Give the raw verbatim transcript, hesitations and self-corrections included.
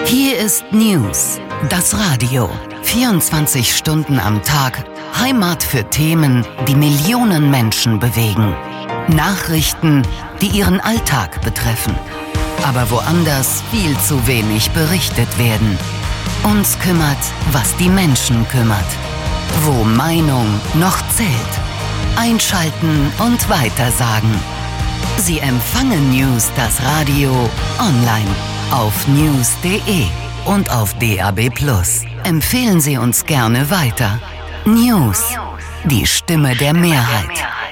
Hier ist News, das Radio. vierundzwanzig Stunden am Tag, Heimat für Themen, die Millionen Menschen bewegen. Nachrichten, die ihren Alltag betreffen. Aber woanders viel zu wenig berichtet werden. Uns kümmert, was die Menschen kümmert. Wo Meinung noch zählt. Einschalten und weitersagen. Sie empfangen News, das Radio, online auf news punkt de und auf D A B plus. Empfehlen Sie uns gerne weiter. News, die Stimme der Mehrheit.